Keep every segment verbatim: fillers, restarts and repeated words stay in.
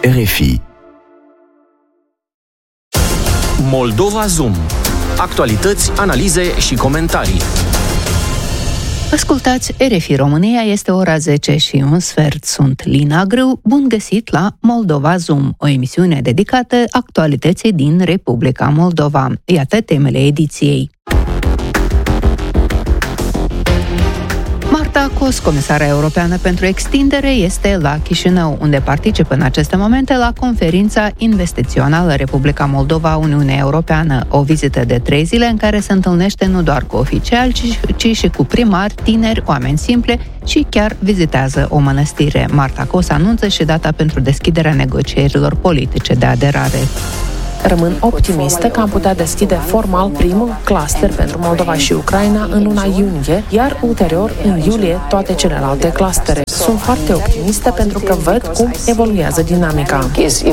R F I. Moldova Zoom. Actualități, analize și comentarii. Ascultați R F I România, este ora zece și un sfert. Sunt Lina Grâu. Bun găsit la Moldova Zoom, o emisiune dedicată actualității din Republica Moldova. Iată temele ediției. Marta Kos, comisara europeană pentru extindere, este la Chișinău, unde participă în aceste momente la conferința investițională Republica Moldova-Uniunea Europeană, o vizită de trei zile în care se întâlnește nu doar cu oficiali, ci, ci și cu primari, tineri, oameni simple și chiar vizitează o mănăstire. Marta Kos anunță și data pentru deschiderea negocierilor politice de aderare. Rămân optimistă că am putea deschide formal primul cluster pentru Moldova și Ucraina în luna iunie, iar ulterior, în iulie, toate celelalte clustere. Sunt foarte optimistă pentru că văd cum evoluează dinamica.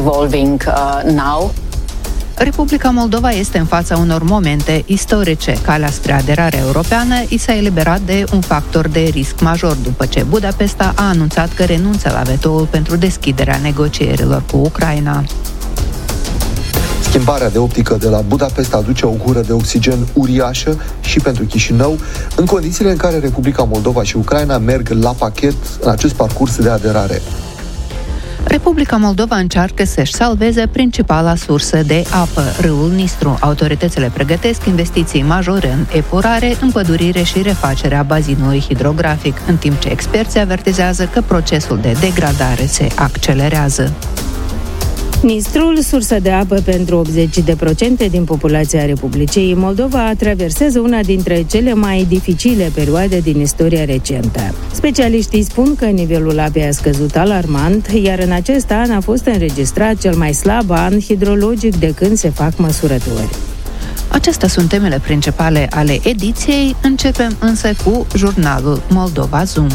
Republica Moldova este în fața unor momente istorice. Calea spre aderarea europeană i s-a eliberat de un factor de risc major, după ce Budapesta a anunțat că renunță la vetoul pentru deschiderea negocierilor cu Ucraina. Schimbarea de optică de la Budapesta aduce o gură de oxigen uriașă și pentru Chișinău, în condițiile în care Republica Moldova și Ucraina merg la pachet în acest parcurs de aderare. Republica Moldova încearcă să-și salveze principala sursă de apă, râul Nistru. Autoritățile pregătesc investiții majore în epurare, împădurire și refacerea bazinului hidrografic, în timp ce experții avertizează că procesul de degradare se accelerează. Nistrul, sursă de apă pentru optzeci la sută din populația Republicii Moldova, traversează una dintre cele mai dificile perioade din istoria recentă. Specialiștii spun că nivelul apei a scăzut alarmant, iar în acest an a fost înregistrat cel mai slab an hidrologic de când se fac măsurători. Acestea sunt temele principale ale ediției. Începem însă cu jurnalul Moldova Zoom.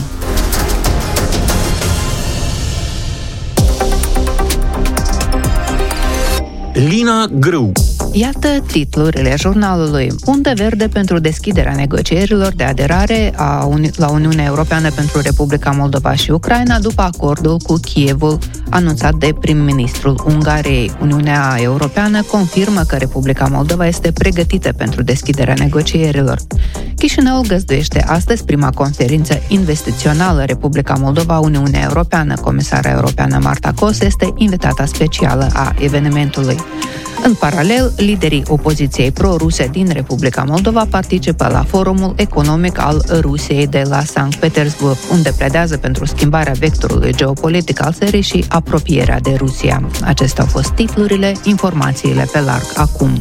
Lina Grâu. Iată titlurile jurnalului. Undă verde pentru deschiderea negocierilor de aderare a Uni- la Uniunea Europeană pentru Republica Moldova și Ucraina după acordul cu Kievul anunțat de prim-ministrul Ungariei. Uniunea Europeană confirmă că Republica Moldova este pregătită pentru deschiderea negocierilor. Chișinăul găzduiește astăzi prima conferință investițională Republica Moldova-Uniunea Europeană. Comisara europeană Marta Kos este invitata specială a evenimentului. În paralel, liderii opoziției pro-ruse din Republica Moldova participă la Forumul Economic al Rusiei de la Sankt Petersburg, unde pledează pentru schimbarea vectorului geopolitic al țării și apropierea de Rusia. Acestea au fost titlurile, informațiile pe larg acum.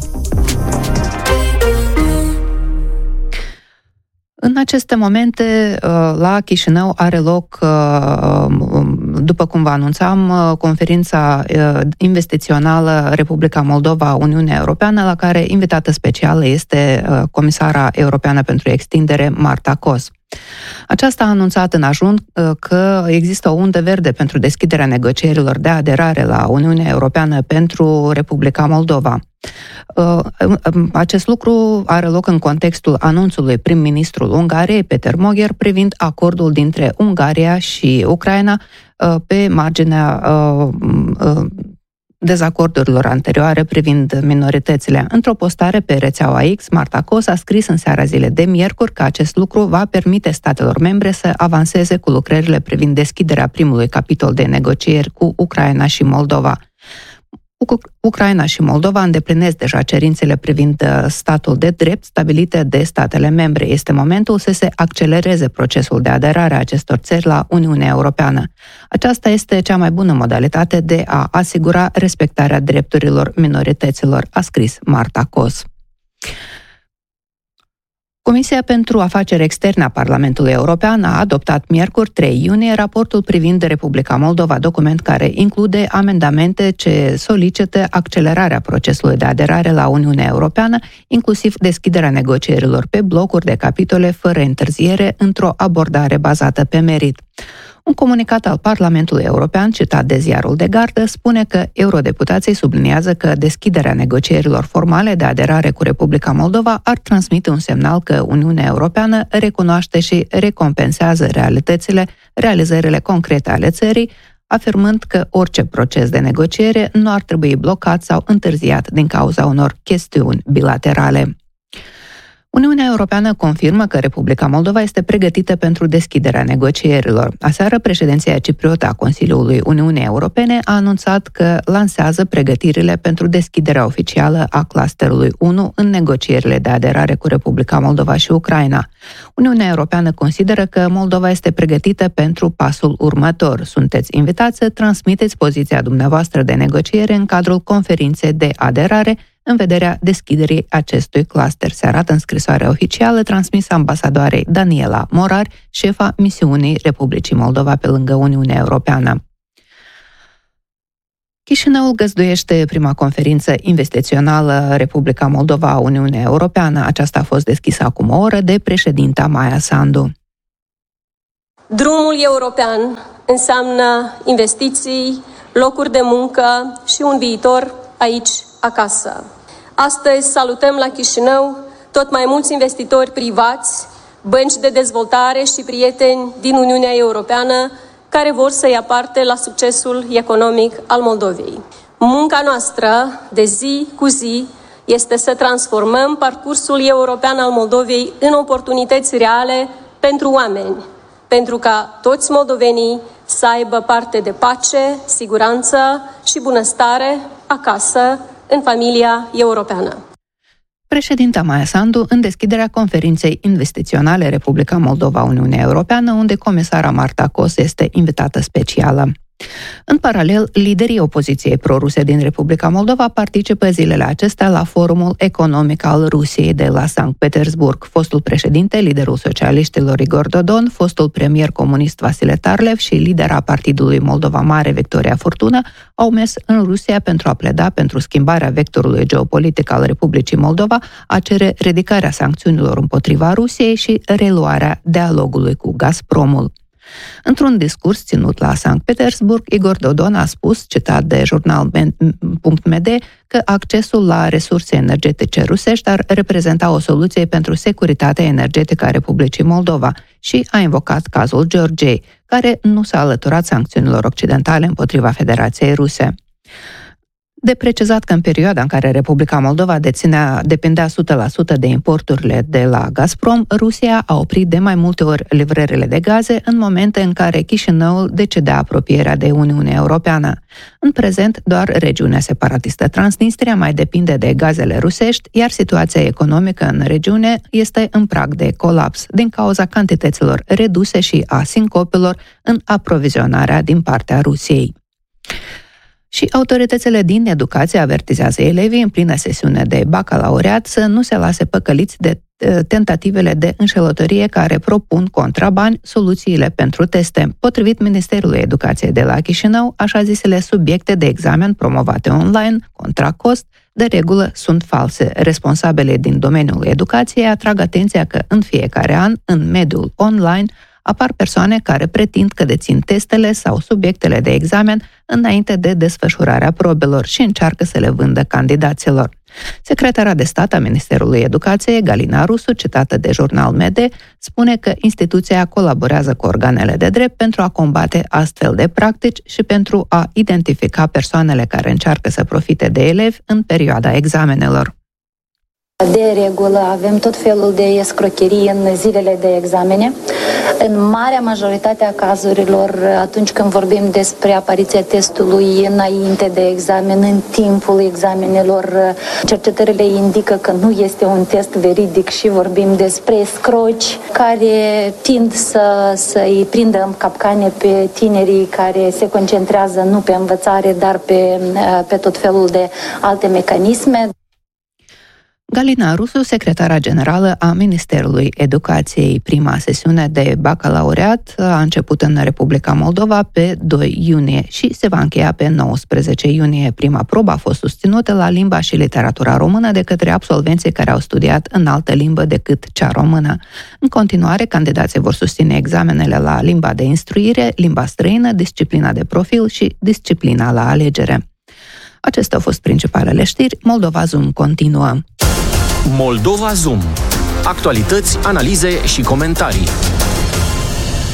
În aceste momente, la Chișinău are loc, după cum vă anunțam, conferința investițională Republica Moldova-Uniunea Europeană, la care invitată specială este comisara europeană pentru extindere Marta Kos. Aceasta a anunțat în ajun că există o undă verde pentru deschiderea negocierilor de aderare la Uniunea Europeană pentru Republica Moldova. Acest lucru are loc în contextul anunțului prim-ministrul Ungariei, Peter Magyar, privind acordul dintre Ungaria și Ucraina pe marginea dezacordurilor anterioare privind minoritățile. Într-o postare pe rețeaua X, Marta Kos a scris în seara zilei de miercuri că acest lucru va permite statelor membre să avanseze cu lucrările privind deschiderea primului capitol de negocieri cu Ucraina și Moldova. Ucraina și Moldova îndeplinesc deja cerințele privind statul de drept stabilite de statele membre. Este momentul să se accelereze procesul de aderare a acestor țări la Uniunea Europeană. Aceasta este cea mai bună modalitate de a asigura respectarea drepturilor minorităților, a scris Marta Kos. Comisia pentru Afaceri Externe a Parlamentului European a adoptat miercuri trei iunie raportul privind Republica Moldova, document care include amendamente ce solicită accelerarea procesului de aderare la Uniunea Europeană, inclusiv deschiderea negocierilor pe blocuri de capitole fără întârziere, într-o abordare bazată pe merit. Un comunicat al Parlamentului European, citat de ziarul de gardă, spune că eurodeputații subliniază că deschiderea negocierilor formale de aderare cu Republica Moldova ar transmite un semnal că Uniunea Europeană recunoaște și recompensează realitățile, realizările concrete ale țării, afirmând că orice proces de negociere nu ar trebui blocat sau întârziat din cauza unor chestiuni bilaterale. Uniunea Europeană confirmă că Republica Moldova este pregătită pentru deschiderea negocierilor. Aseară, președinția cipriotă a Consiliului Uniunii Europene a anunțat că lansează pregătirile pentru deschiderea oficială a clusterului unu în negocierile de aderare cu Republica Moldova și Ucraina. Uniunea Europeană consideră că Moldova este pregătită pentru pasul următor. Sunteți invitați să transmiteți poziția dumneavoastră de negociere în cadrul conferinței de aderare în vederea deschiderii acestui cluster, se arată în scrisoarea oficială transmisă ambasadoarei Daniela Morar, șefa misiunii Republicii Moldova pe lângă Uniunea Europeană. Chișinăul găzduiește prima conferință investițională Republica Moldova-Uniunea Europeană. Aceasta a fost deschisă acum o oră de președinta Maia Sandu. Drumul european înseamnă investiții, locuri de muncă și un viitor aici, acasă. Astăzi salutăm la Chișinău tot mai mulți investitori privați, bănci de dezvoltare și prieteni din Uniunea Europeană care vor să ia parte la succesul economic al Moldovei. Munca noastră de zi cu zi este să transformăm parcursul european al Moldovei în oportunități reale pentru oameni, pentru ca toți moldovenii să aibă parte de pace, siguranță și bunăstare acasă, în familia europeană. Președinta Maia Sandu în deschiderea conferinței investiționale Republica Moldova-Uniunea Europeană, unde comisara Marta Kos este invitată specială. În paralel, liderii opoziției proruse din Republica Moldova participă zilele acestea la forumul economic al Rusiei de la Sankt Petersburg. Fostul președinte, liderul socialiștilor Igor Dodon, fostul premier comunist Vasile Tarlev și lidera Partidului Moldova Mare Victoria Furtună au mers în Rusia pentru a pleda pentru schimbarea vectorului geopolitic al Republicii Moldova, a cere ridicarea sancțiunilor împotriva Rusiei și reluarea dialogului cu Gazpromul. Într-un discurs ținut la Sankt Petersburg, Igor Dodon a spus, citat de jurnal punct m d, că accesul la resurse energetice rusești ar reprezenta o soluție pentru securitatea energetică a Republicii Moldova și a invocat cazul Georgiei, care nu s-a alăturat sancțiunilor occidentale împotriva Federației Ruse. De precizat că în perioada în care Republica Moldova deținea, depindea o sută la sută de importurile de la Gazprom, Rusia a oprit de mai multe ori livrările de gaze în momente în care Chișinăul decidea apropierea de Uniunea Europeană. În prezent, doar regiunea separatistă Transnistria mai depinde de gazele rusești, iar situația economică în regiune este în prag de colaps din cauza cantităților reduse și a sincopilor în aprovizionarea din partea Rusiei. Și autoritățile din educație avertizează elevii în plină sesiune de bacalaureat să nu se lase păcăliți de tentativele de înșelătorie care propun contra bani soluțiile pentru teste. Potrivit Ministerului Educației de la Chișinău, așa zisele subiecte de examen promovate online, contra cost, de regulă sunt false. Responsabile din domeniul educației atrag atenția că în fiecare an, în mediul online, apar persoane care pretind că dețin testele sau subiectele de examen înainte de desfășurarea probelor și încearcă să le vândă candidaților. Secretara de stat a Ministerului Educației, Galina Rusu, citată de jurnal M D, spune că instituția colaborează cu organele de drept pentru a combate astfel de practici și pentru a identifica persoanele care încearcă să profite de elevi în perioada examenelor. De regulă avem tot felul de escrocherii în zilele de examene. În marea majoritate a cazurilor, atunci când vorbim despre apariția testului înainte de examen, în timpul examenelor, cercetările indică că nu este un test veridic și vorbim despre scroci care tind să, să-i prindă în capcane pe tinerii care se concentrează nu pe învățare, dar pe, pe tot felul de alte mecanisme. Galina Rusu, secretara generală a Ministerului Educației. Prima sesiune de bacalaureat a început în Republica Moldova pe doi iunie și se va încheia pe nouăsprezece iunie. Prima probă a fost susținută la limba și literatura română de către absolvenții care au studiat în altă limbă decât cea română. În continuare, candidații vor susține examenele la limba de instruire, limba străină, disciplina de profil și disciplina la alegere. Acestea au fost principalele știri. Moldova Zoom continuă. Moldova Zoom. Actualități, analize și comentarii.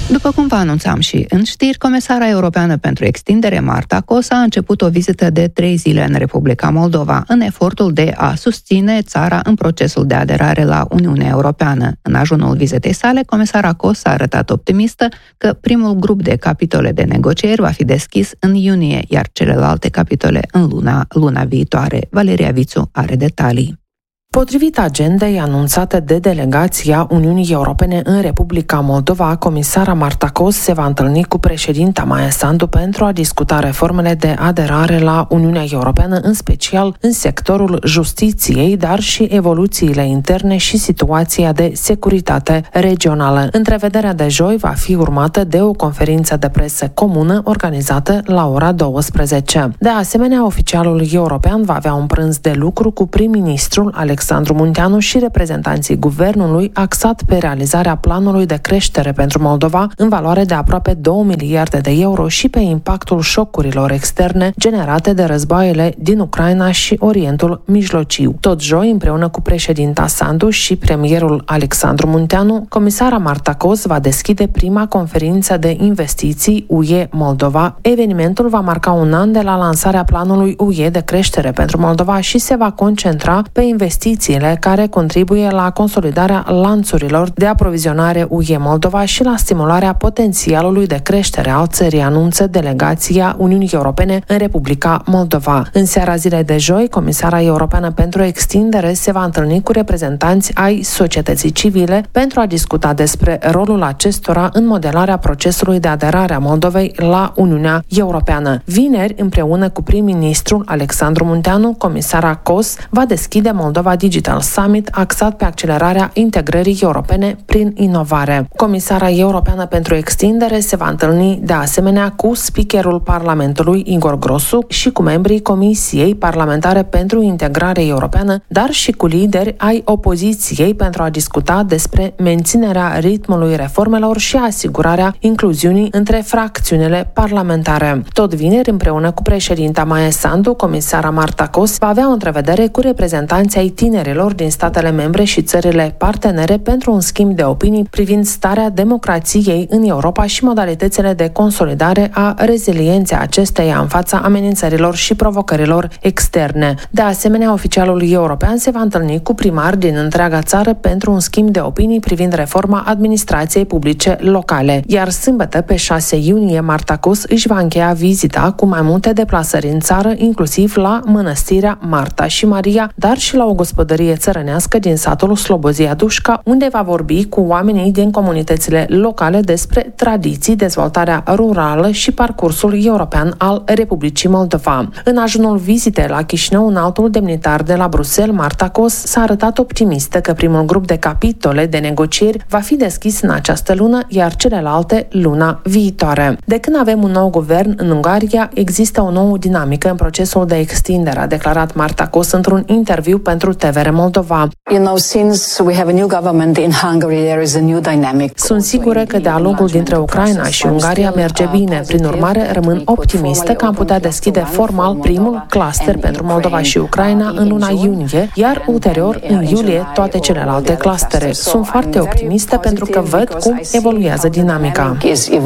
După cum vă anunțam și în știri, Comisara Europeană pentru Extindere, Marta Kos, a început o vizită de trei zile în Republica Moldova, în efortul de a susține țara în procesul de aderare la Uniunea Europeană. În ajunul vizitei sale, Comisara Kos a arătat optimistă că primul grup de capitole de negocieri va fi deschis în iunie, iar celelalte capitole în luna, luna viitoare. Valeria Vițu are detalii. Potrivit agendei anunțate de delegația Uniunii Europene în Republica Moldova, comisara Marta Kos se va întâlni cu președinta Maia Sandu pentru a discuta reformele de aderare la Uniunea Europeană, în special în sectorul justiției, dar și evoluțiile interne și situația de securitate regională. Întrevederea de joi va fi urmată de o conferință de presă comună organizată la ora douăsprezece. De asemenea, oficialul european va avea un prânz de lucru cu prim-ministrul Alexandru Munteanu și reprezentanții guvernului, axat pe realizarea planului de creștere pentru Moldova în valoare de aproape două miliarde de euro și pe impactul șocurilor externe generate de războaiele din Ucraina și Orientul Mijlociu. Tot joi, împreună cu președinta Sandu și premierul Alexandru Munteanu, comisara Marta Kos va deschide prima conferință de investiții U E Moldova. Evenimentul va marca un an de la lansarea planului U E de creștere pentru Moldova și se va concentra pe investiții care contribuie la consolidarea lanțurilor de aprovizionare U E Moldova și la stimularea potențialului de creștere al țării, anunță delegația Uniunii Europene în Republica Moldova. În seara zilei de joi, Comisara Europeană pentru Extindere se va întâlni cu reprezentanți ai societății civile pentru a discuta despre rolul acestora în modelarea procesului de aderare a Moldovei la Uniunea Europeană. Vineri, împreună cu prim-ministrul Alexandru Munteanu, comisara Kos va deschide Moldova Digital Summit, axat pe accelerarea integrării europene prin inovare. Comisara Europeană pentru Extindere se va întâlni de asemenea cu speakerul Parlamentului Igor Grosu și cu membrii Comisiei Parlamentare pentru Integrare Europeană, dar și cu lideri ai opoziției pentru a discuta despre menținerea ritmului reformelor și asigurarea incluziunii între fracțiunile parlamentare. Tot vineri, împreună cu președinta Maia Sandu, comisara Marta Kos va avea o întrevedere cu reprezentanții ai tinerilor din statele membre și țările partenere pentru un schimb de opinii privind starea democrației în Europa și modalitățile de consolidare a rezilienței acesteia în fața amenințărilor și provocărilor externe. De asemenea, oficialul european se va întâlni cu primari din întreaga țară pentru un schimb de opinii privind reforma administrației publice locale. Iar sâmbătă, pe șase iunie, Marta Kos își va încheia vizita cu mai multe deplasări în țară, inclusiv la Mănăstirea Marta și Maria, dar și la o gospodărie țărănească din satul Slobozia Dușca, unde va vorbi cu oamenii din comunitățile locale despre tradiții, dezvoltarea rurală și parcursul european al Republicii Moldova. În ajunul vizitei la Chișinău, un altul demnitar de la Bruxelles, Marta Kos, s-a arătat optimistă că primul grup de capitole de negocieri va fi deschis în această lună, iar celelalte luna viitoare. De când avem un nou guvern în Ungaria, există o nouă dinamică în procesul de extindere, a declarat Marta Kos într-un interviu pentru T V R Moldova. You know, since we have a new government in Hungary, there is a new dynamic. Sunt sigură că dialogul dintre Ucraina și Ungaria merge bine. Prin urmare, rămân optimistă că am putea deschide formal primul cluster pentru Moldova și Ucraina în luna iunie, iar ulterior, în iulie, toate celelalte clustere. Sunt foarte optimistă pentru că văd cum evoluează dinamica.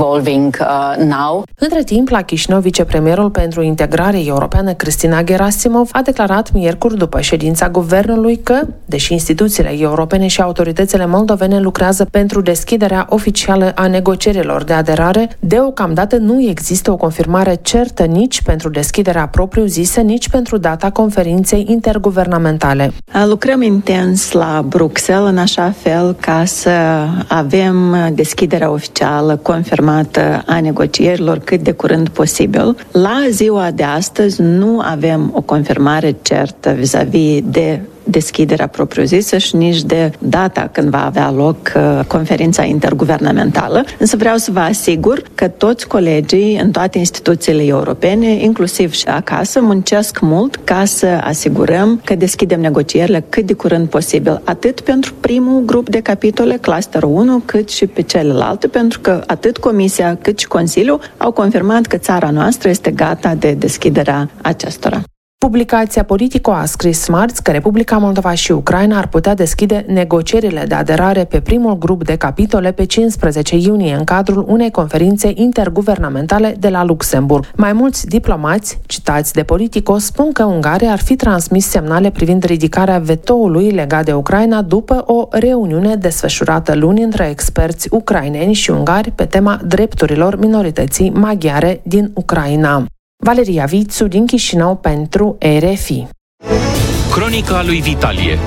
Între timp, la Chișinău, vicepremierul pentru integrare europeană, Cristina Gerasimov, a declarat miercuri după ședința guvernului că, deși instituțiile europene și autoritățile moldovene lucrează pentru deschiderea oficială a negocierilor de aderare, deocamdată nu există o confirmare certă nici pentru deschiderea propriu-zisă, nici pentru data conferinței interguvernamentale. Lucrăm intens la Bruxelles în așa fel ca să avem deschiderea oficială confirmată a negocierilor cât de curând posibil. La ziua de astăzi nu avem o confirmare certă vis-a-vis de deschiderea propriu-zisă și nici de data când va avea loc uh, conferința interguvernamentală. Însă vreau să vă asigur că toți colegii în toate instituțiile europene, inclusiv și acasă, muncesc mult ca să asigurăm că deschidem negocierile cât de curând posibil, atât pentru primul grup de capitole, clusterul unu, cât și pe celelalte, pentru că atât Comisia cât și Consiliul au confirmat că țara noastră este gata de deschiderea acestora. Publicația Politico a scris marți că Republica Moldova și Ucraina ar putea deschide negocierile de aderare pe primul grup de capitole pe cincisprezece iunie în cadrul unei conferințe interguvernamentale de la Luxemburg. Mai mulți diplomați, citați de Politico, spun că Ungaria ar fi transmis semnale privind ridicarea vetoului legat de Ucraina după o reuniune desfășurată luni între experți ucraineni și ungari pe tema drepturilor minorității maghiare din Ucraina. Valeria Vițu din Chișinău pentru R F I. Cronica lui Vitalie.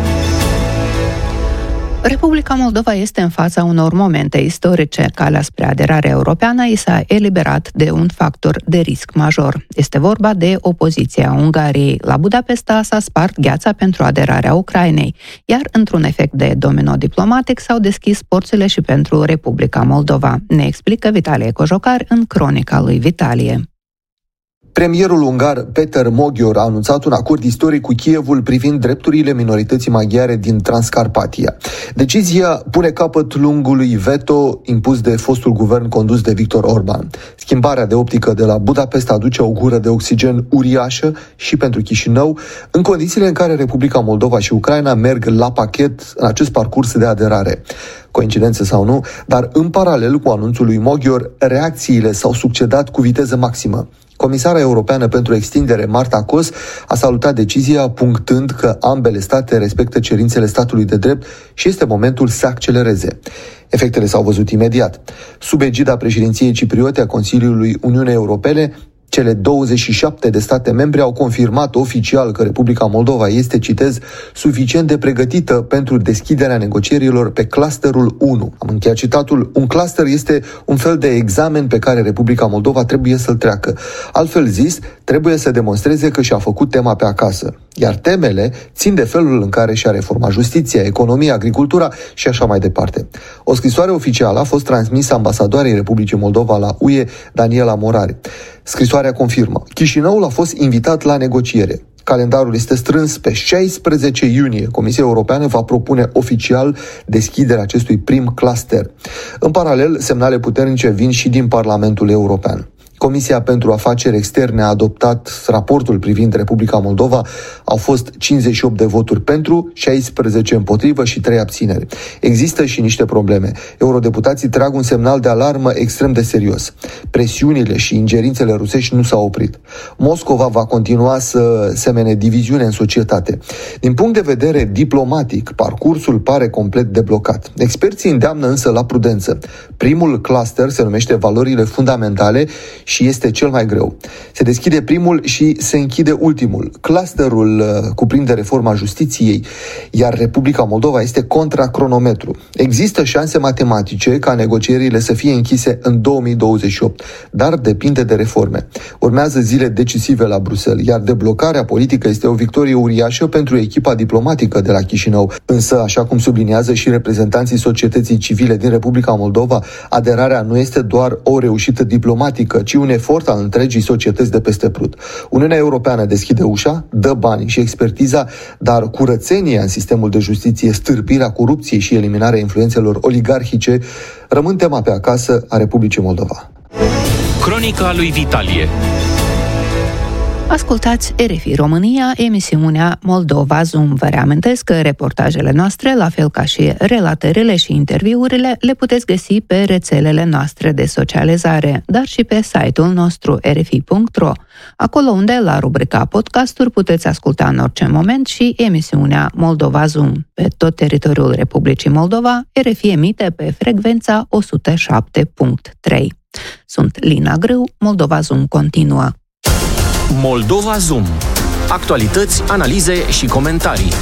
Republica Moldova este în fața unor momente istorice. Calea spre aderarea europeană i s-a eliberat de un factor de risc major. Este vorba de opoziția Ungariei. La Budapesta s-a spart gheața pentru aderarea Ucrainei, iar într-un efect de domino diplomatic s-au deschis porțile și pentru Republica Moldova. Ne explică Vitalie Cojocar în Cronica lui Vitalie. Premierul ungar Peter Mogyor a anunțat un acord istoric cu Kievul privind drepturile minorității maghiare din Transcarpatia. Decizia pune capăt lungului veto impus de fostul guvern condus de Viktor Orban. Schimbarea de optică de la Budapesta aduce o gură de oxigen uriașă și pentru Chișinău, în condițiile în care Republica Moldova și Ucraina merg la pachet în acest parcurs de aderare. Coincidență sau nu, dar în paralel cu anunțul lui Mogyor, reacțiile s-au succedat cu viteză maximă. Comisara europeană pentru extindere, Marta Kos, a salutat decizia, punctând că ambele state respectă cerințele statului de drept și este momentul să accelereze. Efectele s-au văzut imediat. Sub egida președinției cipriote a Consiliului Uniunii Europene, cele douăzeci și șapte de state membre au confirmat oficial că Republica Moldova este, citez, suficient de pregătită pentru deschiderea negocierilor pe clusterul unu. Am încheiat citatul. Un cluster este un fel de examen pe care Republica Moldova trebuie să-l treacă. Altfel zis, trebuie să demonstreze că și-a făcut tema pe acasă. Iar temele țin de felul în care și-a reformat justiția, economia, agricultura și așa mai departe. O scrisoare oficială a fost transmisă ambasadoarei Republicii Moldova la U E, Daniela Morari. Scrisoarea confirmă. Chișinăul a fost invitat la negociere. Calendarul este strâns. Pe șaisprezece iunie, Comisia Europeană va propune oficial deschiderea acestui prim cluster. În paralel, semnale puternice vin și din Parlamentul European. Comisia pentru Afaceri Externe a adoptat raportul privind Republica Moldova. Au fost cincizeci și opt de voturi pentru, șaisprezece împotrivă și trei abțineri. Există și niște probleme. Eurodeputații trag un semnal de alarmă extrem de serios. Presiunile și ingerințele rusești nu s-au oprit. Moscova va continua să semene diviziune în societate. Din punct de vedere diplomatic, parcursul pare complet deblocat. Experții îndeamnă însă la prudență. Primul cluster se numește valorile fundamentale și este cel mai greu. Se deschide primul și se închide ultimul. Clusterul uh, cuprinde reforma justiției, iar Republica Moldova este contra cronometru. Există șanse matematice ca negocierile să fie închise în două mii douăzeci și opt, dar depinde de reforme. Urmează zile decisive la Bruxelles, iar deblocarea politică este o victorie uriașă pentru echipa diplomatică de la Chișinău. Însă, așa cum subliniază și reprezentanții societății civile din Republica Moldova, aderarea nu este doar o reușită diplomatică, ci un efort al întregii societăți de peste Prut. Uniunea Europeană deschide ușa, dă banii și expertiza, dar curățenia în sistemul de justiție, stârpirea corupției și eliminarea influențelor oligarhice rămân tema pe acasă a Republicii Moldova. Cronica lui Vitalie. Ascultați R F I România, emisiunea Moldova Zoom. Vă reamintesc că reportajele noastre, la fel ca și relatările și interviurile, le puteți găsi pe rețelele noastre de socializare, dar și pe site-ul nostru r f i punct r o. Acolo unde, la rubrica podcasturi, puteți asculta în orice moment și emisiunea Moldova Zoom. Pe tot teritoriul Republicii Moldova, R F I emite pe frecvența o sută șapte punct trei. Sunt Lina Grâu, Moldova Zoom continuă. Moldova Zoom. Actualități, analize și comentarii.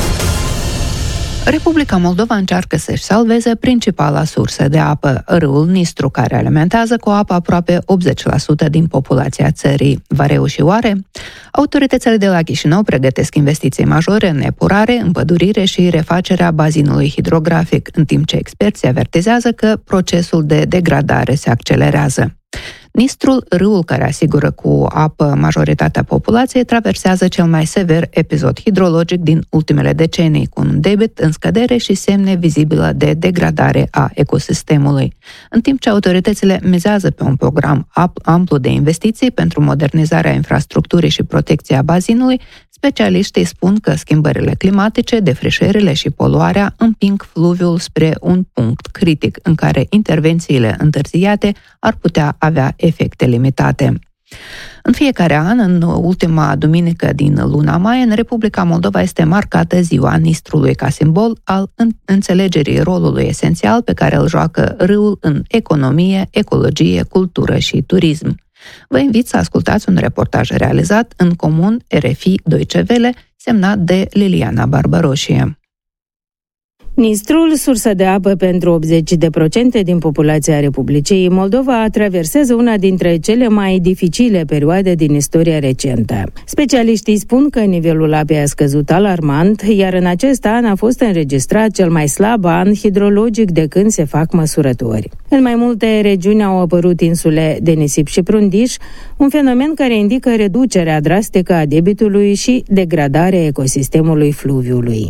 Republica Moldova încearcă să-și salveze principala sursă de apă, râul Nistru, care alimentează cu apă aproape optzeci la sută din populația țării. Va reuși oare? Autoritățile de la Chișinău pregătesc investiții majore în epurare, împădurire și refacerea bazinului hidrografic, în timp ce experții avertizează că procesul de degradare se accelerează. Nistrul, râul care asigură cu apă majoritatea populației, traversează cel mai sever episod hidrologic din ultimele decenii, cu un debit în scădere și semne vizibile de degradare a ecosistemului. În timp ce autoritățile mizează pe un program amplu de investiții pentru modernizarea infrastructurii și protecția bazinului, specialiștii spun că schimbările climatice, defrișările și poluarea împing fluviul spre un punct critic în care intervențiile întârziate ar putea avea efecte limitate. În fiecare an, în ultima duminică din luna mai, în Republica Moldova este marcată Ziua Nistrului ca simbol al înțelegerii rolului esențial pe care îl joacă râul în economie, ecologie, cultură și turism. Vă invit să ascultați un reportaj realizat în comun R F I Deutsche Welle, semnat de Liliana Barbaroșie. Nistrul, sursă de apă pentru optzeci la sută din populația Republicii Moldova, traversează una dintre cele mai dificile perioade din istoria recentă. Specialiștii spun că nivelul apei a scăzut alarmant, iar în acest an a fost înregistrat cel mai slab an hidrologic de când se fac măsurători. În mai multe regiuni au apărut insule de nisip și prundiș, un fenomen care indică reducerea drastică a debitului și degradarea ecosistemului fluviului.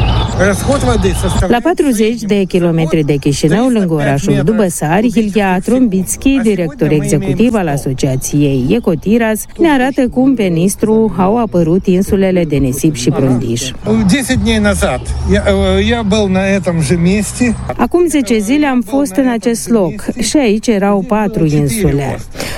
La patruzeci de kilometri de Chișinău, lângă orașul Dubăsari, Ilia Trombitski, director executiv al asociației Ecotiras, ne arată cum pe Nistru au apărut insulele de nisip și prundiș. Acum zece zile am fost în acest loc și aici erau patru insule.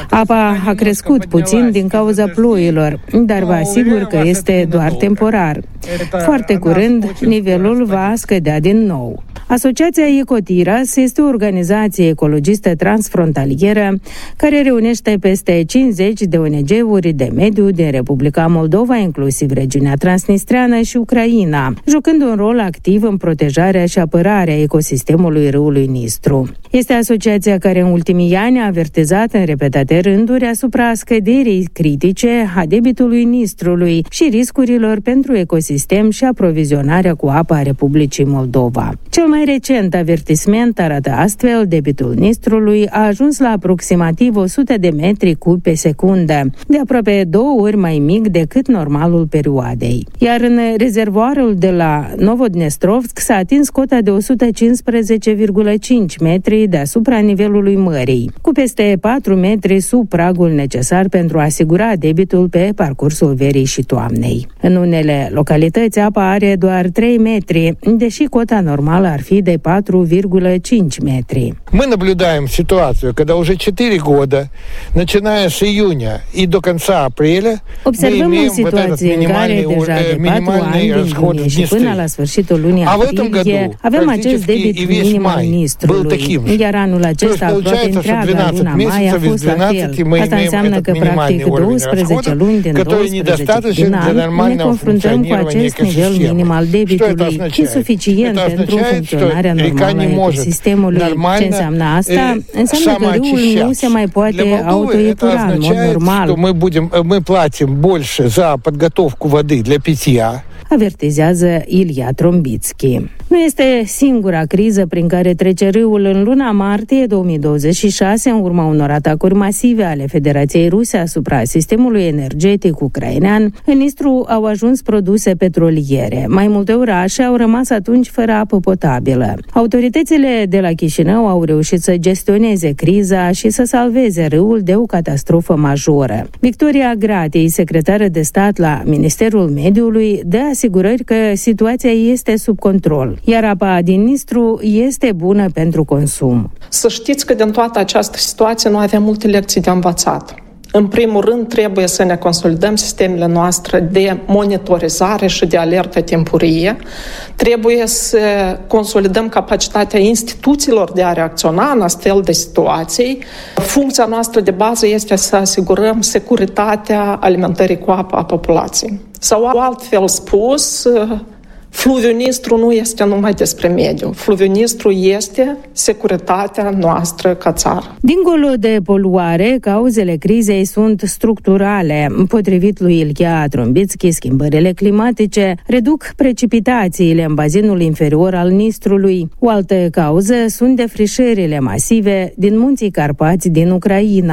Apa a crescut puțin din cauza ploilor, dar vă asigur că este doar temporar. Foarte curând, nivelul va scădea din nou. Asociația Ecotiras este o organizație ecologistă transfrontalieră care reunește peste cincizeci de O N G-uri de mediu din Republica Moldova, inclusiv regiunea Transnistreană și Ucraina, jucând un rol activ în protejarea și apărarea ecosistemului râului Nistru. Este asociația care în ultimii ani a avertizat în repetate rânduri asupra scăderii critice a debitului Nistrului și riscurilor pentru ecosistem și aprovizionarea cu apă a Republicii Moldova. Cel mai recent avertisment arată astfel: debitul Nistrului a ajuns la aproximativ o sută de metri cubi pe secundă, de aproape două ori mai mic decât normalul perioadei. Iar în rezervoarul de la Novodnestrovsk s-a atins cota de o sută cincisprezece virgulă cinci metri deasupra nivelului mării, cu peste patru metri sub pragul necesar pentru a asigura debitul pe parcursul verii și toamnei. În unele localități apa are doar trei metri, deși cota normală ar fi de patru virgulă cinci metri. Мы наблюдаем ситуацию, когда уже четыре года, начиная с июня и до конца апреля, observăm o situație în care deja de patru ani, din iunie și până la sfârșitul lunii aprilie, avem acest debit minim al Nistrului, iar anul acesta, aproape întreaga luna mai, a fost la fel. Asta înseamnă că, practic, douăsprezece luni din douăsprezece din an ne confruntăm cu acest nivel minim al debitului, insuficient pentru funcționarea normală a ecosistemului. Ce înseamnă asta? Înseamnă că râul nu se mai poate autoepura în mod normal. Мы будем, мы платим больше за подготовку воды для питья. Avertizează Ilia Trombitski. Nu este singura criză prin care trece râul. În luna martie două mii douăzeci și șase, în urma unor atacuri masive ale Federației Ruse asupra sistemului energetic ucrainean, în Nistru au ajuns produse petroliere. Mai multe orașe au rămas atunci fără apă potabilă. Autoritățile de la Chișinău au reușit să gestioneze criza și să salveze râul de o catastrofă majoră. Victoria Gratiei, secretară de stat la Ministerul Mediului, dă asigurări că situația este sub control, iar apa din Nistru este bună pentru consum. Să știți că din toată această situație noi avem multe lecții de învățat. În primul rând, trebuie să ne consolidăm sistemele noastre de monitorizare și de alertă timpurie. Trebuie să consolidăm capacitatea instituțiilor de a reacționa în astfel de situații. Funcția noastră de bază este să asigurăm securitatea alimentării cu apă a populației. Sau altfel spus, fluviul Nistru nu este numai despre mediu. Fluviul Nistru este securitatea noastră ca țară. Dincolo de poluare, cauzele crizei sunt structurale. Potrivit lui Ilia Trombitski, schimbările climatice reduc precipitațiile în bazinul inferior al Nistrului. O altă cauză sunt defrișările masive din munții Carpați din Ucraina.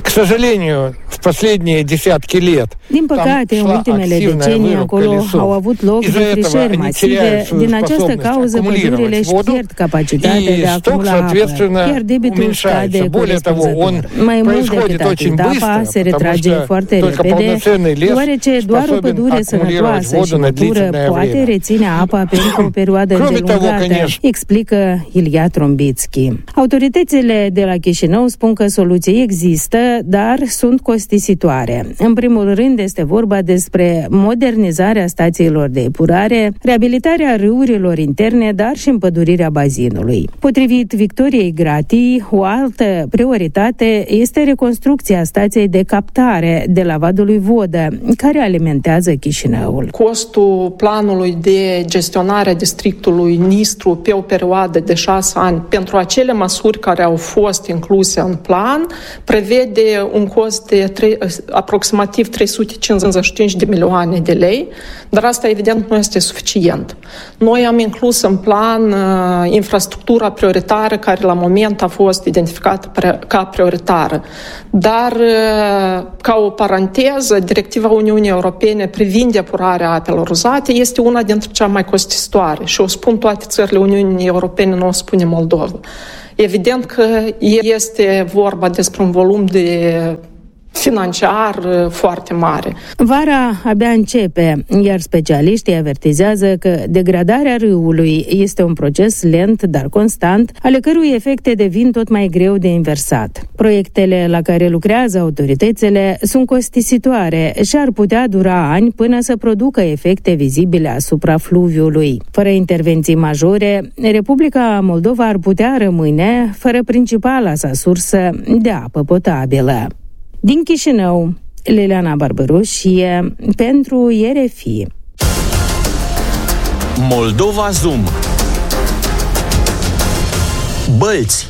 К sожалению, в последние десятки lет. Din păcate, în ultimele decenii acolo au avut loc defrișări masive. Din această cauză, pădurile își pierd capacitatea de a acumula apă, iar debitul scade corespunzător. Mai mult decât atât, apa se retrage foarte repede, deoarece doar o pădure sănătoasă și matură poate reține apa pentru o perioadă îndelungată, explică Ilia Trombitski. Autoritățile de la Chișinău spun că soluții există, dar sunt costisitoare. În primul rând este vorba despre modernizarea stațiilor de epurare, reabilitarea râurilor interne, dar și împădurirea bazinului. Potrivit Victoriei Gratii, o altă prioritate este reconstrucția stației de captare de la Vadului Vodă, care alimentează Chișinăul. Costul planului de gestionare a districtului Nistru pe o perioadă de șase ani pentru acele măsuri care au fost incluse în plan prevede un cost de tre- aproximativ trei sute cincizeci și cinci de milioane de lei, dar asta evident nu este suficient. Noi am inclus în plan uh, infrastructura prioritară care la moment a fost identificată pre- ca prioritară, dar uh, ca o paranteză, directiva Uniunii Europene privind depurarea apelor uzate este una dintre cea mai costisitoare și o spun toate țările Uniunii Europene, nu o spune Moldova. Evident că este vorba despre un volum de financiar foarte mare. Vara abia începe, iar specialiștii avertizează că degradarea râului este un proces lent, dar constant, ale cărui efecte devin tot mai greu de inversat. Proiectele la care lucrează autoritățile sunt costisitoare și ar putea dura ani până să producă efecte vizibile asupra fluviului. Fără intervenții majore, Republica Moldova ar putea rămâne fără principala sa sursă de apă potabilă. Din Chișinău, Liliana Barbărușie, pentru R F I. Moldova Zoom. Bălți.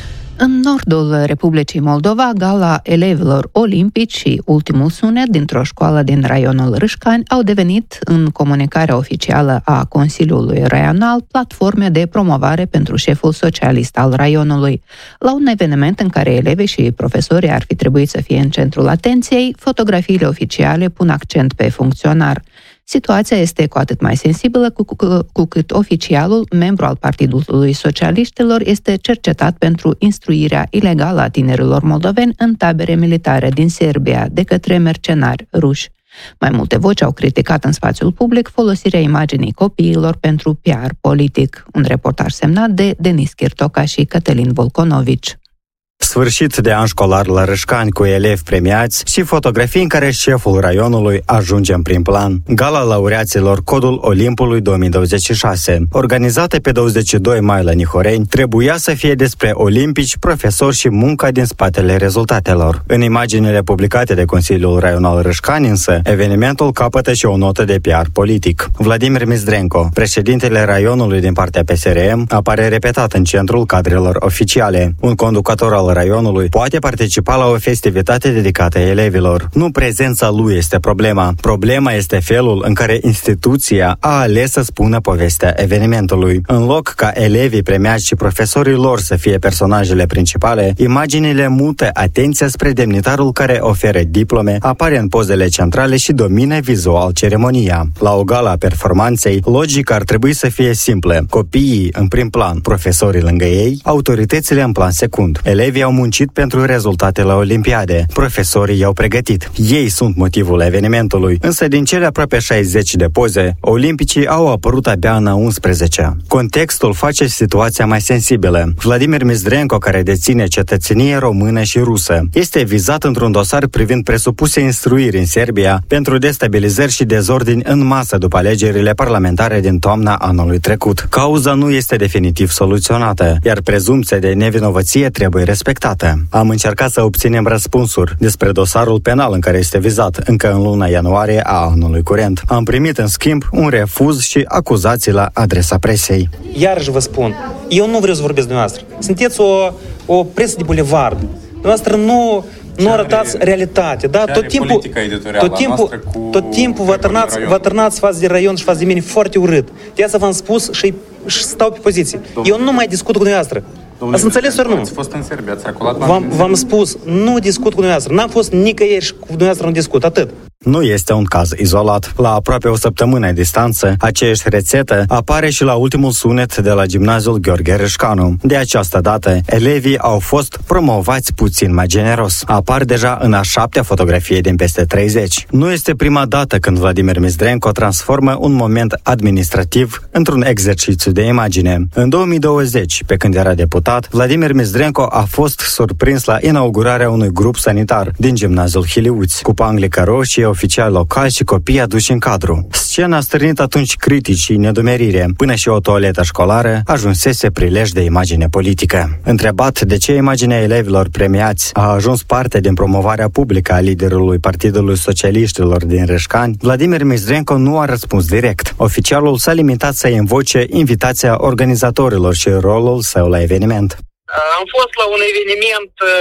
În nordul Republicii Moldova, gala elevilor olimpici și ultimul sunet dintr-o școală din raionul Râșcani au devenit, în comunicarea oficială a Consiliului Raional, platforme de promovare pentru șeful socialist al raionului. La un eveniment în care elevii și profesorii ar fi trebuit să fie în centrul atenției, fotografiile oficiale pun accent pe funcționar. Situația este cu atât mai sensibilă cu, cu, cu cât oficialul, membru al Partidului Socialiștilor, este cercetat pentru instruirea ilegală a tinerilor moldoveni în tabere militare din Serbia de către mercenari ruși. Mai multe voci au criticat în spațiul public folosirea imaginii copiilor pentru P R politic. Un reportaj semnat de Denis Chirtoca și Cătălin Volconovici. Sfârșit de an școlar la Râșcani cu elevi premiați și fotografii în care șeful raionului ajunge în prim plan. Gala laureaților Codul Olimpului două mii douăzeci și șase, organizată pe douăzeci și doi mai la Nihoreni, trebuia să fie despre olimpici, profesori și munca din spatele rezultatelor. În imaginile publicate de Consiliul Raional Râșcani însă, evenimentul capătă și o notă de P R politic. Vladimir Mizdrenko, președintele raionului din partea P S R M, apare repetat în centrul cadrelor oficiale. Un conducător al raionului poate participa la o festivitate dedicată elevilor. Nu prezența lui este problema. Problema este felul în care instituția a ales să spună povestea evenimentului. În loc ca elevii premiați și profesorii lor să fie personajele principale, imaginile mută atenția spre demnitarul care oferă diplome, apare în pozele centrale și domină vizual ceremonia. La o gala a performanței, logica ar trebui să fie simplă. Copiii în prim plan, profesorii lângă ei, autoritățile în plan secund. Elevii au muncit pentru rezultate la Olimpiade. Profesorii i-au pregătit. Ei sunt motivul evenimentului. Însă din cele aproape șaizeci de poze, olimpicii au apărut abia în a unsprezecea. Contextul face situația mai sensibilă. Vladimir Mizdrenko, care deține cetățenie română și rusă, este vizat într-un dosar privind presupuse instruiri în Serbia pentru destabilizări și dezordini în masă după alegerile parlamentare din toamna anului trecut. Cauza nu este definitiv soluționată, iar prezumția de nevinovăție trebuie respectată. Am încercat să obținem răspunsuri despre dosarul penal în care este vizat încă în luna ianuarie a anului curent. Am primit în schimb un refuz și acuzații la adresa presei. Iarăși vă spun, eu nu vreau să vorbesc de noastră. Sunteți o, o presă de bulevard. Noastră nu nu arătați realitatea, da? Tot timpul, tot timpul, tot timpul vă târnați, vă târnați față de raion și față de mine foarte urât. De asta v-am spus și, și stau pe poziție. Eu nu mai discut cu dumneavoastră. Ați înțeles ori nu? Ați fost în Serbia, ați circulat. V-am, v-am spus, nu discut cu dumneavoastră. N-am fost nicăieri și cu dumneavoastră nu discut, atât. Nu este un caz izolat. La aproape o săptămână distanță, aceeași rețetă apare și la ultimul sunet de la gimnaziul Gheorghe Râșcanu. De această dată, elevii au fost promovați puțin mai generos. Apar deja în a șaptea fotografie din peste treizeci. Nu este prima dată când Vladimir Mizdrenko transformă un moment administrativ într-un exercițiu de imagine. În două mii douăzeci, pe când era deputat, Vladimir Mizdrenko a fost surprins la inaugurarea unui grup sanitar din gimnaziul Hiliuți, cu panglică roșie, oficiali locali și copii aduși în cadru. Scena a stârnit atunci critici și nedumerire, până și o toaletă școlară ajunsese prilej de imagine politică. Întrebat de ce imaginea elevilor premiați a ajuns parte din promovarea publică a liderului Partidului Socialiștilor din Râșcani, Vladimir Mizdrenko nu a răspuns direct. Oficialul s-a limitat să invoce invitația organizatorilor și rolul său la eveniment. Am fost la un eveniment uh,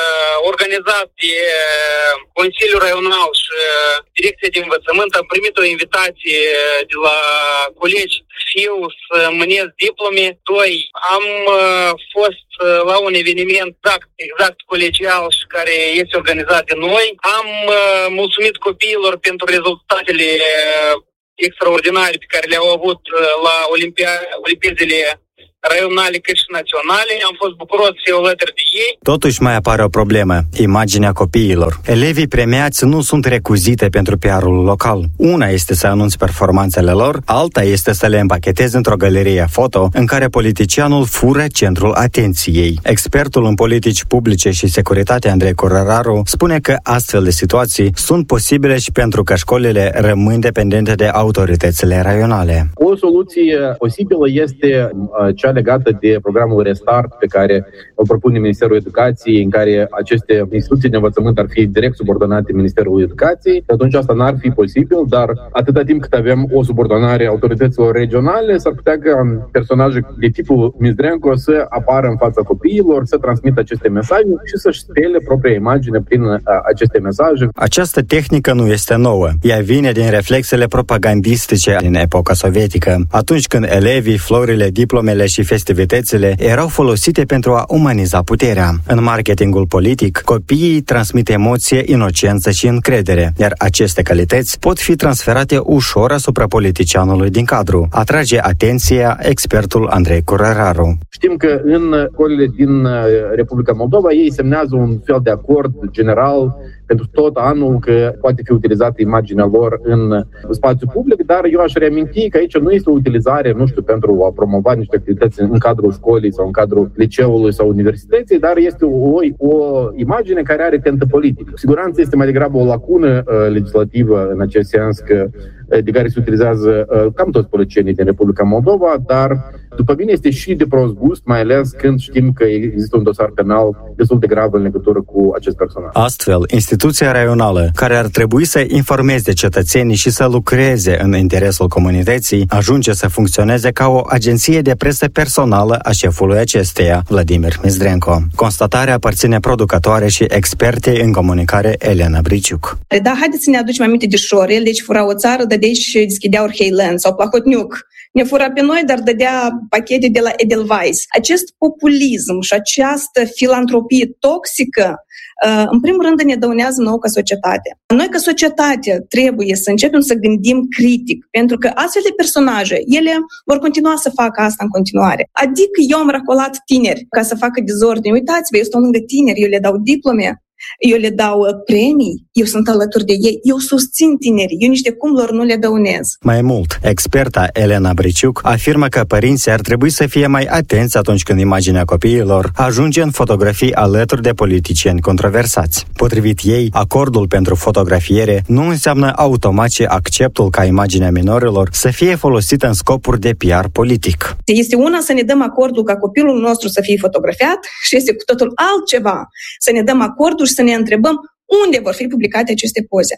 organizat de uh, Consiliul Raional și uh, Direcția de Învățământ. Am primit o invitație de la colegi fiu să mânez diplome. Doi, am uh, fost uh, la un eveniment exact, exact colegial și care este organizat de noi. Am uh, mulțumit copiilor pentru rezultatele uh, extraordinare pe care le-au avut uh, la Olimpia- Olimpiadele raionale cât și naționale. Am fost bucuros să fiu alături de ei. Totuși mai apare o problemă, imaginea copiilor. Elevii premiați nu sunt recuzite pentru P R-ul local. Una este să anunți performanțele lor, alta este să le împachetezi într-o galerie foto în care politicianul fură centrul atenției. Expertul în politici publice și securitate Andrei Curăraru spune că astfel de situații sunt posibile și pentru că școlile rămân dependente de autoritățile raionale. O soluție posibilă este cea legată de programul Restart pe care o propune Ministerul Educației, în care aceste instituții de învățământ ar fi direct subordonate Ministerului Educației. Atunci asta n-ar fi posibil, dar atâta timp cât avem o subordonare a autorităților regionale, s-ar putea ca personaje de tipul Mizdrenko să apară în fața copiilor, să transmită aceste mesaje și să-și stele propria imagine prin aceste mesaje. Această tehnică nu este nouă. Ea vine din reflexele propagandistice din epoca sovietică, atunci când elevii, florile, diplomele și festivitățile erau folosite pentru a umaniza puterea. În marketingul politic, copiii transmit emoție, inocență și încredere, iar aceste calități pot fi transferate ușor asupra politicianului din cadru. Atrage atenția expertul Andrei Curăraru. Știm că în școlile din Republica Moldova ei semnează un fel de acord general pentru tot anul că poate fi utilizată imaginea lor în spațiu public, dar eu aș reaminti că aici nu este o utilizare, nu știu, pentru a promova niște activități în cadrul școlii sau în cadrul liceului sau universității, dar este o, o imagine care are tentă politică. Cu siguranță este mai degrabă o lacună uh, legislativă în acest sens că de care se utilizează uh, cam toți politicienii din Republica Moldova, dar după mine este și de prost gust, mai ales când știm că există un dosar penal destul de grav în legătură cu acest personaj. Astfel, instituția raională, care ar trebui să informeze cetățenii și să lucreze în interesul comunității, ajunge să funcționeze ca o agenție de presă personală a șefului acesteia, Vladimir Mizdrenko. Constatarea aparține producătoare și expertei în comunicare Elena Briciuc. Da, haideți să ne aducem aminte de Șorel, deci fura o țară, dădea și deschidea Orheilen sau Plahotniuc. Ne fura pe noi, dar dădea pachete de la Edelweiss. Acest populism și această filantropie toxică, în primul rând, ne dăunează nouă ca societate. Noi, ca societate, trebuie să începem să gândim critic, pentru că astfel de personaje, ele vor continua să facă asta în continuare. Adică eu am racolat tineri ca să facă dezordine. Uitați-vă, eu stau lângă tineri, eu le dau diplome, eu le dau premii, eu sunt alături de ei, eu susțin tinerii, eu nici de cum lor nu le dăunez. Mai mult, experta Elena Briciuc afirmă că părinții ar trebui să fie mai atenți atunci când imaginea copiilor ajunge în fotografii alături de politicieni controversați. Potrivit ei, acordul pentru fotografiere nu înseamnă automat și acceptul ca imaginea minorilor să fie folosită în scopuri de P R politic. Este una să ne dăm acordul ca copilul nostru să fie fotografiat și este cu totul altceva să ne dăm acordul și să ne întrebăm unde vor fi publicate aceste poze.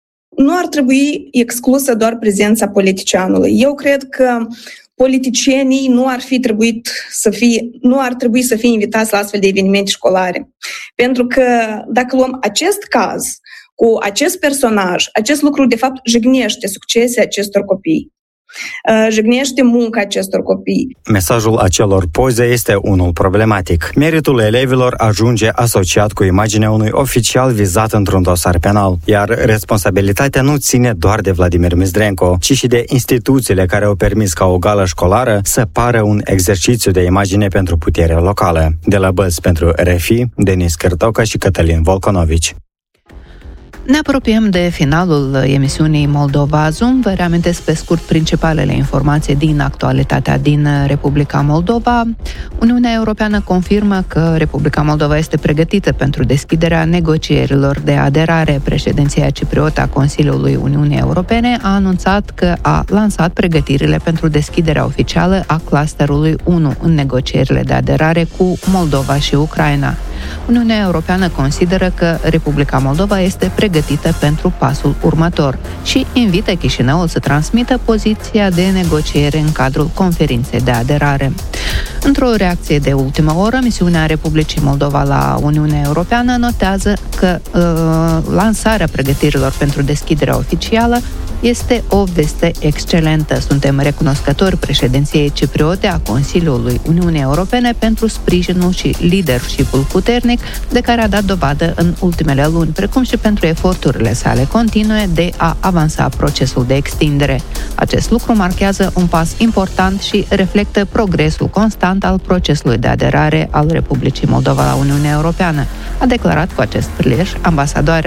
Nu ar trebui exclusă doar prezența politicianului. Eu cred că politicienii nu ar fi trebuit să fie, nu ar trebui să fie invitați la astfel de evenimente școlare. Pentru că dacă luăm acest caz cu acest personaj, acest lucru de fapt jignește succesul acestor copii. jignește munca acestor copii. Mesajul acelor poze este unul problematic. Meritul elevilor ajunge asociat cu imaginea unui oficial vizat într-un dosar penal, iar responsabilitatea nu ține doar de Vladimir Mizdrenko, ci și de instituțiile care au permis ca o gală școlară să pară un exercițiu de imagine pentru puterea locală. De la Bălți pentru R F I, Denis Cârtoca și Cătălin Volconovici. Ne apropiem de finalul emisiunii Moldova Zoom. Vă reamintesc pe scurt principalele informații din actualitatea din Republica Moldova. Uniunea Europeană confirmă că Republica Moldova este pregătită pentru deschiderea negocierilor de aderare. Președinția cipriotă a Consiliului Uniunii Europene a anunțat că a lansat pregătirile pentru deschiderea oficială a clusterului unu în negocierile de aderare cu Moldova și Ucraina. Uniunea Europeană consideră că Republica Moldova este pregătită pentru pasul următor și invită Chișinăul să transmită poziția de negociere în cadrul conferinței de aderare. Într-o reacție de ultimă oră, misiunea Republicii Moldova la Uniunea Europeană notează că uh, lansarea pregătirilor pentru deschiderea oficială este o veste excelentă. Suntem recunoscători președinției cipriote a Consiliului Uniunii Europene pentru sprijinul și leadership-ul puternic de care a dat dovadă în ultimele luni, precum și pentru eforturile sale continue de a avansa procesul de extindere. Acest lucru marchează un pas important și reflectă progresul constant al procesului de aderare al Republicii Moldova la Uniunea Europeană, a declarat cu acest prilej ambasadoarea